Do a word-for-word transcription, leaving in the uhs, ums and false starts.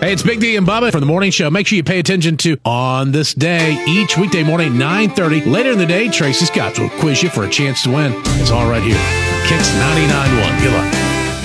Hey, it's Big D and Bubba for the morning show. Make sure you pay attention to On This Day each weekday morning, nine thirty. Later in the day, Tracy Scott will quiz you for a chance to win. It's all right here. Kicks ninety-nine point one. Good luck.